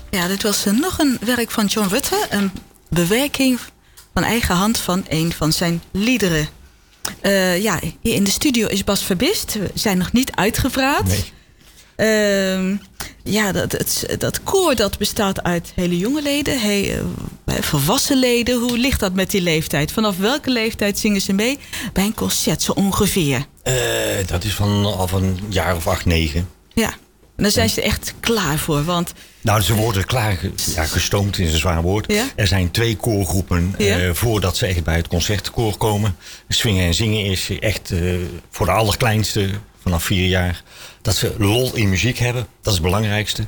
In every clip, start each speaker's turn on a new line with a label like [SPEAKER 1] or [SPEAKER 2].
[SPEAKER 1] Ja, dit was nog een werk van John Rutter. Een bewerking van eigen hand van een van zijn liederen. Hier in de studio is Bas Verbist. We zijn nog niet uitgepraat.
[SPEAKER 2] Nee.
[SPEAKER 1] Dat koor dat bestaat uit hele jonge leden, volwassen leden. Hoe ligt dat met die leeftijd? Vanaf welke leeftijd zingen ze mee bij een concert zo ongeveer?
[SPEAKER 2] Dat is vanaf een jaar of 8, 9.
[SPEAKER 1] Ja, en daar zijn ze echt klaar voor. Want
[SPEAKER 2] Nou, ze worden gestoomd is een zwaar woord.
[SPEAKER 1] Ja?
[SPEAKER 2] Er zijn 2 koorgroepen voordat ze echt bij het concertkoor komen. Swingen en zingen is echt voor de allerkleinste vanaf 4 jaar. Dat ze lol in muziek hebben, dat is het belangrijkste.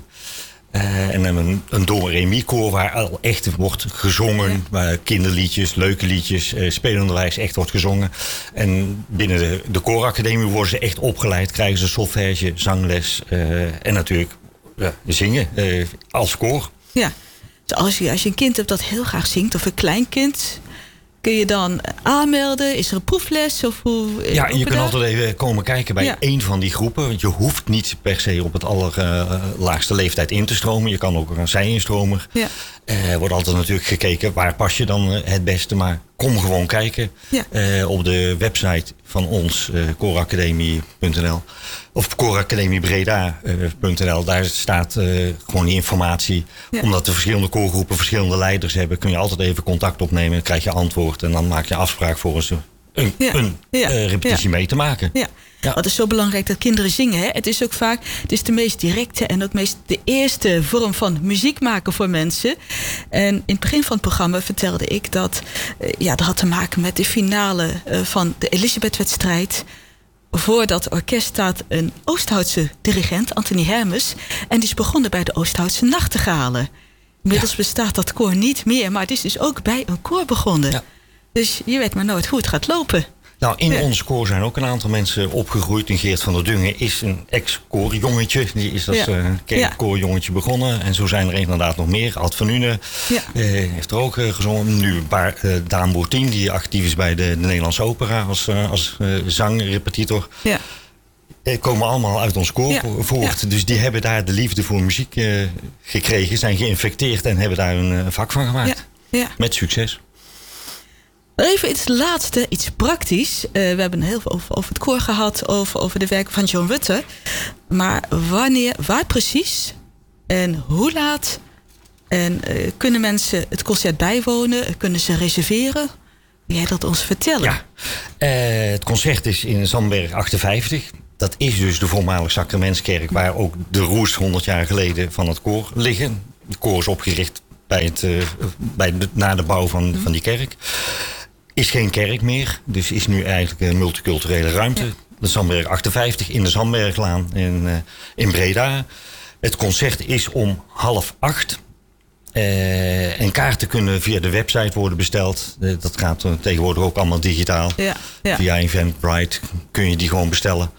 [SPEAKER 2] En dan een do-re-mi-koor waar al echt wordt gezongen. Waar kinderliedjes, leuke liedjes, speelonderwijs echt wordt gezongen. En binnen de kooracademie worden ze echt opgeleid. Krijgen ze solfège, zangles en natuurlijk zingen als koor.
[SPEAKER 1] Ja, dus als je een kind hebt dat heel graag zingt, of een kleinkind, kun je dan aanmelden? Is er een proefles? Of hoe?
[SPEAKER 2] Ja, je kunt altijd even komen kijken bij één van die groepen. Want je hoeft niet per se op het allerlaagste leeftijd in te stromen. Je kan ook een zij-instromer.
[SPEAKER 1] Ja.
[SPEAKER 2] Wordt altijd natuurlijk gekeken waar pas je dan het beste. Maar kom gewoon kijken op de website van ons, kooracademie.nl. Of kooracademiebreda.nl. Daar staat gewoon die informatie. Ja. Omdat de verschillende koorgroepen verschillende leiders hebben, kun je altijd even contact opnemen. Dan krijg je antwoord en dan maak je afspraak voor een repetitie mee te maken. Ja. Ja. Het is zo belangrijk dat kinderen zingen. Hè? Het is ook vaak de meest directe en ook de eerste vorm van muziek maken voor mensen. En in het begin van het programma vertelde ik dat had te maken met de finale van de Elisabeth-wedstrijd. Voor dat orkest staat een Oosthoutse dirigent, Anthony Hermes. En die is begonnen bij de Oosthoutse Nachtegalen. Inmiddels bestaat dat koor niet meer, maar het is dus ook bij een koor begonnen. Ja. Dus je weet maar nooit hoe het gaat lopen. Nou, in ons koor zijn ook een aantal mensen opgegroeid. En Geert van der Dungen is een ex-koorjongetje. Die is als kerkkoorjongetje begonnen. En zo zijn er inderdaad nog meer. Ad van Une heeft er ook gezongen. Nu een paar Daan Boertien, die actief is bij de Nederlandse Opera als zangrepetitor. Ja. Komen allemaal uit ons koor voort. Ja. Dus die hebben daar de liefde voor muziek gekregen. Zijn geïnfecteerd en hebben daar een vak van gemaakt. Ja. Ja. Met succes.
[SPEAKER 1] Even iets laatste, iets praktisch. We hebben heel veel over het koor gehad, over de werken van John Rutter. Maar waar precies en hoe laat? En kunnen mensen het concert bijwonen? Kunnen ze reserveren? Wil jij dat ons vertellen?
[SPEAKER 2] Ja, het concert is in Zandberg 58. Dat is dus de voormalige Sacramentskerk, waar ook de roes 100 jaar geleden van het koor liggen. Het koor is opgericht na de bouw van die kerk. Is geen kerk meer, dus is nu eigenlijk een multiculturele ruimte. Ja. De Zandberg 58 in de Zandberglaan in Breda. Het concert is om 7:30. En kaarten kunnen via de website worden besteld. Dat gaat tegenwoordig ook allemaal digitaal. Ja. Ja. Via Eventbrite kun je die gewoon bestellen.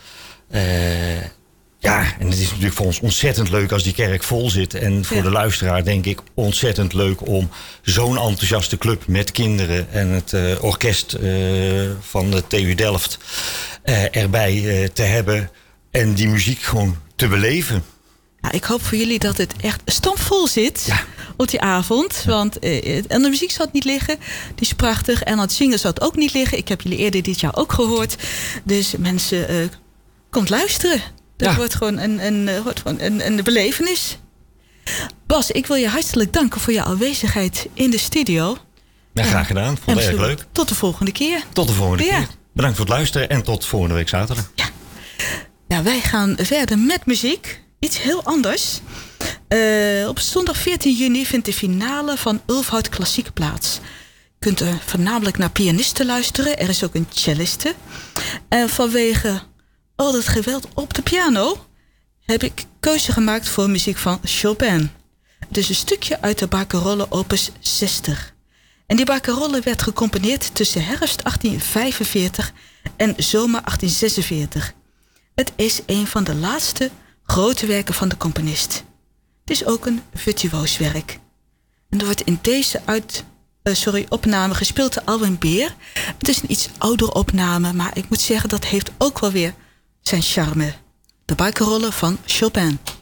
[SPEAKER 2] En het is natuurlijk voor ons ontzettend leuk als die kerk vol zit. En voor de luisteraar denk ik ontzettend leuk om zo'n enthousiaste club met kinderen en het orkest van de TU Delft erbij te hebben. En die muziek gewoon te beleven.
[SPEAKER 1] Ja, ik hoop voor jullie dat het echt stampvol zit op die avond. Ja. Want en de muziek zal het niet liggen. Die is prachtig. En aan het zingen zal het ook niet liggen. Ik heb jullie eerder dit jaar ook gehoord. Dus mensen, komt luisteren. Dat wordt gewoon een belevenis. Bas, ik wil je hartelijk danken voor je aanwezigheid in de studio.
[SPEAKER 2] Ja, graag gedaan. Vond het erg leuk.
[SPEAKER 1] Tot de volgende keer.
[SPEAKER 2] Tot de volgende keer. Bedankt voor het luisteren en tot volgende week zaterdag.
[SPEAKER 1] Ja, wij gaan verder met muziek. Iets heel anders. Op zondag 14 juni vindt de finale van Ulfhout Klassiek plaats. Je kunt voornamelijk naar pianisten luisteren. Er is ook een celliste. En vanwege al dat geweld op de piano heb ik keuze gemaakt voor muziek van Chopin. Het is een stukje uit de Barcarolle opus 60. En die Barcarolle werd gecomponeerd tussen herfst 1845 en zomer 1846. Het is een van de laatste grote werken van de componist. Het is ook een virtuoos werk. En er wordt in deze opname gespeeld door Alwin Beer. Het is een iets oudere opname, maar ik moet zeggen dat heeft ook wel weer zijn charme. De Barcarolle van Chopin.